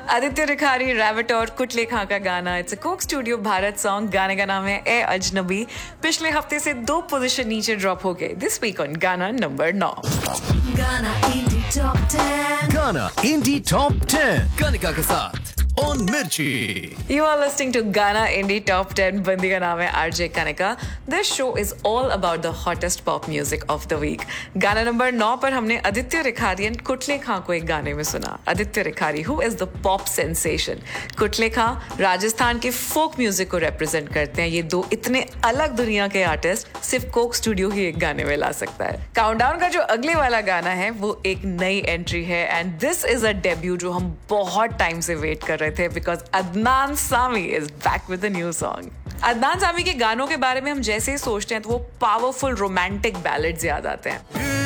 आदित्य रिखारी, रैविट और कुटले खां का गाना। It's a Coke studio Bharat song. गाने का नाम है ए अजनबी। पिछले हफ्ते से 2 पोजीशन नीचे ड्रॉप हो गए। दिस वीक ऑन गाना नंबर 9। गाना इंडी टॉप 10। गाना इंडी टॉप 10 कनिका के साथ ऑन मिर्ची। You are listening to Ghana Indie Top 10. बंदी का नाम है RJ Kanika. This show is all about the hottest pop music of the week. गाना नंबर 9 पर हमने आदित्य रिखारी एंड कुटले खां को एक गाने में सुना। Aditya Rikhari who is the pop sensation. कुटले खां राजस्थान के फोक म्यूजिक को रिप्रेजेंट करते हैं। ये 2 इतने अलग दुनिया के आर्टिस्ट सिर्फ कोक स्टूडियो ही एक गाने में ला सकता है। काउंटडाउन का जो अगले वाला गाना है वो एक नई एंट्री है and this is a debut जो हम बहुत टाइम से वेट कर रहे थे because Adnan Sami is back with a new song. Adnan Sami के गानों के बारे में हम जैसे ही सोचते हैं तो वो पावरफुल रोमांटिक बैलेड्स याद आते हैं।